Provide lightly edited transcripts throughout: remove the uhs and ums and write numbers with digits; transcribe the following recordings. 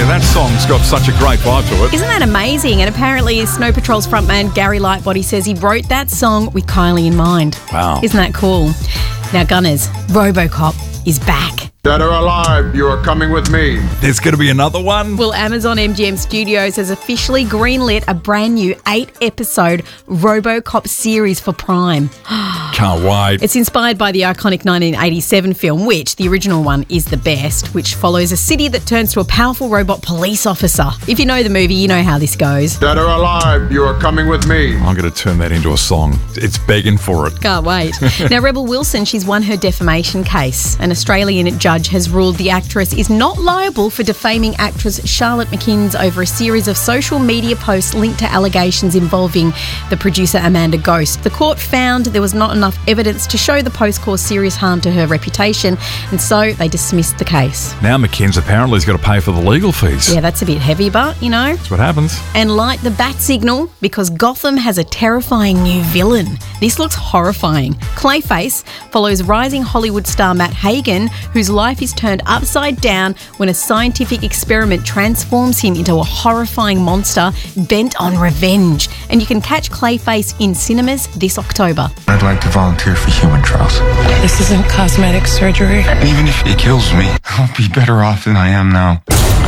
that song's got such a great vibe to it. Isn't that amazing? And apparently Snow Patrol's frontman Gary Lightbody says he wrote that song with Kylie in mind. Wow. Isn't that cool? Now, Gunners, RoboCop is back. Dead or alive, you are coming with me. There's going to be another one? Well, Amazon MGM Studios has officially greenlit a brand new 8-episode RoboCop series for Prime. Can't wait. It's inspired by the iconic 1987 film, which, the original one, is the best, which follows a city that turns to a powerful robot police officer. If you know the movie, you know how this goes. Dead or alive, you are coming with me. I'm going to turn that into a song. It's begging for it. Can't wait. Now, Rebel Wilson, she's won her defamation case. An Australian judge has ruled the actress is not liable for defaming actress Charlotte McInnes over a series of social media posts linked to allegations involving the producer Amanda Ghost. The court found there was not enough evidence to show the post caused serious harm to her reputation, and so they dismissed the case. Now McKinn's apparently has got to pay for the legal fees. Yeah, that's a bit heavy, but, you know. That's what happens. And light the bat signal because Gotham has a terrifying new villain. This looks horrifying. Clayface follows rising Hollywood star Matt Hagen, whose life is turned upside down when a scientific experiment transforms him into a horrifying monster bent on revenge. And you can catch Clayface in cinemas this October. I'd like to volunteer for human trials. This isn't cosmetic surgery. Even if it kills me, I'll be better off than I am now.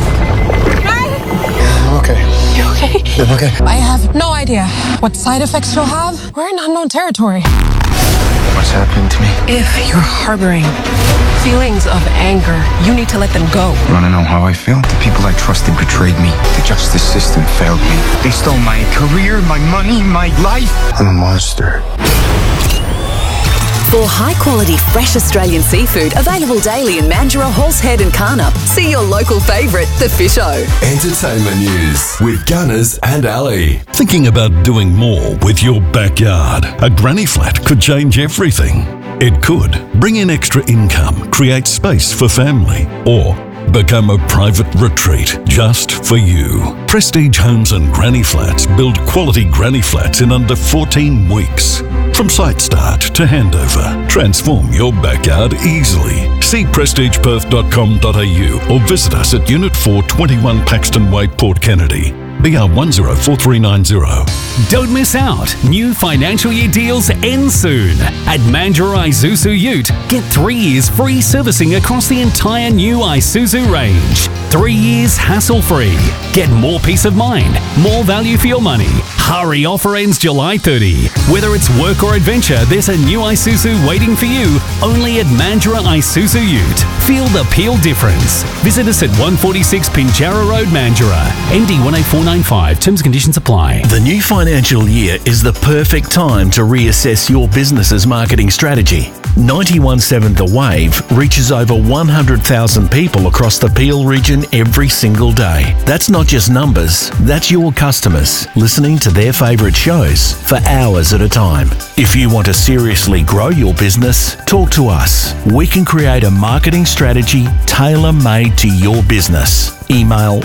I'm okay. You okay? I'm okay. I have no idea what side effects you'll have. We're in unknown territory. What's happening to me? If you're harboring feelings of anger, you need to let them go. You want to know how I feel? The people I trusted betrayed me. The justice system failed me. They stole my career, my money, my life. I'm a monster. For high-quality, fresh Australian seafood available daily in Mandurah, Horsehead and Carnup, see your local favourite, The Fish O. Entertainment news with Gunners and Ali. Thinking about doing more with your backyard? A granny flat could change everything. It could bring in extra income, create space for family, or become a private retreat just for you. Prestige Homes and Granny Flats build quality granny flats in under 14 weeks. From site start to handover, transform your backyard easily. See prestigeperth.com.au or visit us at Unit 421 Paxton Way, Port Kennedy. BR 104390. Don't miss out. New financial year deals end soon. At Mandurah Isuzu Ute, get 3 years free servicing across the entire new Isuzu range. 3 years hassle-free. Get more peace of mind, more value for your money. Hurry, offer ends July 30. Whether it's work or adventure, there's a new Isuzu waiting for you only at Mandurah Isuzu Ute. Feel the Peel difference. Visit us at 146 Pinjarra Road, Mandurah. ND 18495. Terms and conditions apply. The new financial year is the perfect time to reassess your business's marketing strategy. 91.7 The Wave reaches over 100,000 people across the Peel region every single day. That's not just numbers, that's your customers listening to their favourite shows for hours at a time. If you want to seriously grow your business, talk to us. We can create a marketing strategy tailor-made to your business. Email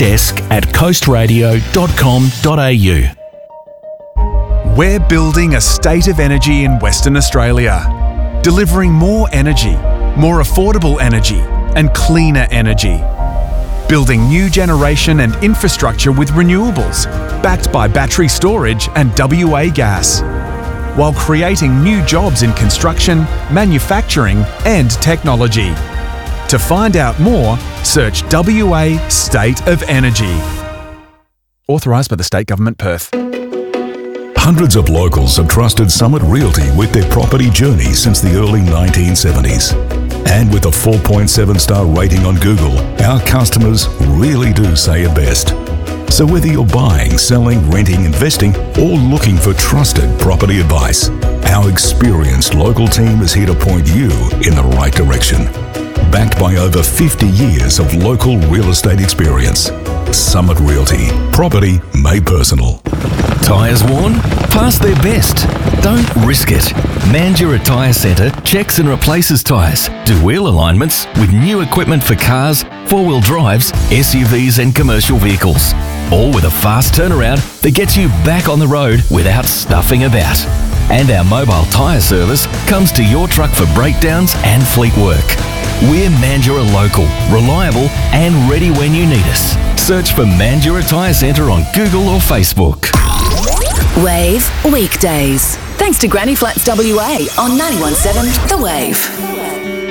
frontdesk@coastradio.com.au. We're building a state of energy in Western Australia, delivering more energy, more affordable energy, and cleaner energy. Building new generation and infrastructure with renewables, backed by battery storage and WA gas, while creating new jobs in construction, manufacturing, and technology. To find out more, search WA State of Energy. Authorised by the State Government, Perth. Hundreds of locals have trusted Summit Realty with their property journey since the early 1970s. And with a 4.7-star rating on Google, our customers really do say it best. So whether you're buying, selling, renting, investing, or looking for trusted property advice, our experienced local team is here to point you in the right direction. Backed by over 50 years of local real estate experience. Summit Realty. Property made personal. Tyres worn? Past their best. Don't risk it. Mandurah Tyre Centre checks and replaces tyres, do wheel alignments with new equipment for cars, four-wheel drives, SUVs and commercial vehicles. All with a fast turnaround that gets you back on the road without stuffing about. And our mobile tyre service comes to your truck for breakdowns and fleet work. We're Mandurah Local, reliable and ready when you need us. Search for Mandurah Tyre Centre on Google or Facebook. Wave weekdays. Thanks to Granny Flats WA on 91.7 The Wave.